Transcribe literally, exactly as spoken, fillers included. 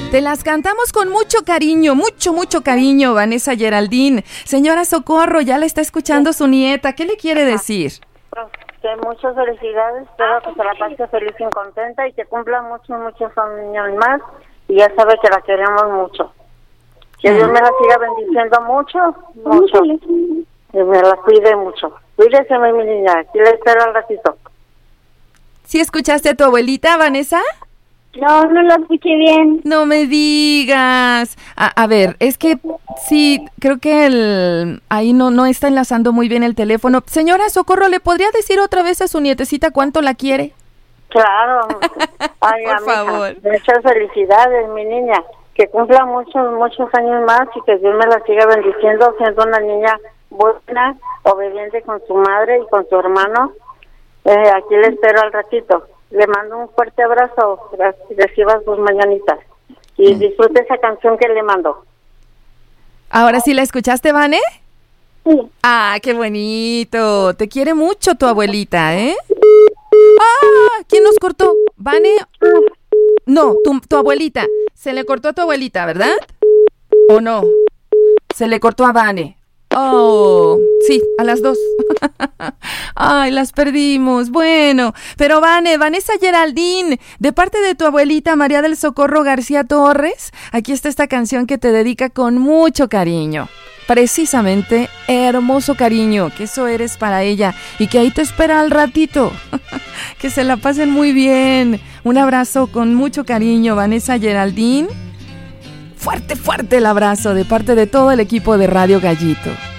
Te las cantamos con mucho cariño, mucho, mucho cariño, Vanessa Geraldine. Señora Socorro, ya la está escuchando su nieta. ¿Qué le quiere decir? Pues que muchas felicidades, espero que se la pase feliz y contenta y que cumpla muchos, muchos años más. Y ya sabe que la queremos mucho. Que Dios me la siga bendiciendo mucho, mucho. Y me la cuide mucho. Cuídese, mi niña, aquí la espero al ratito. ¿Sí escuchaste a tu abuelita, Vanessa? No, no lo escuché bien. No me digas. A, a ver, es que sí, creo que el ahí no, no está enlazando muy bien el teléfono. Señora Socorro, ¿le podría decir otra vez a su nietecita cuánto la quiere? Claro. Ay, por amiga, favor. muchas felicidades, mi niña. Que cumpla muchos, muchos años más y que Dios me la siga bendiciendo, siendo una niña buena, obediente con su madre y con su hermano. Eh, aquí le espero al ratito. Le mando un fuerte abrazo, reciba sus mañanitas y disfrute esa canción que le mando. ¿Ahora sí la escuchaste, Vane? Sí. Ah, qué bonito. Te quiere mucho tu abuelita, ¿eh? ¡Ah! ¿Quién nos cortó? ¿Vane? No, tu, tu abuelita. Se le cortó a tu abuelita, ¿verdad? ¿O no? Se le cortó a Vane. Oh, sí, a las dos. Ay, las perdimos. Bueno, pero Vane, Vanessa Geraldine, de parte de tu abuelita María del Socorro García Torres, aquí está esta canción que te dedica con mucho cariño. Precisamente, hermoso cariño, que eso eres para ella y que ahí te espera al ratito. Que se la pasen muy bien. Un abrazo con mucho cariño, Vanessa Geraldine. Fuerte, fuerte el abrazo de parte de todo el equipo de Radio Gallito.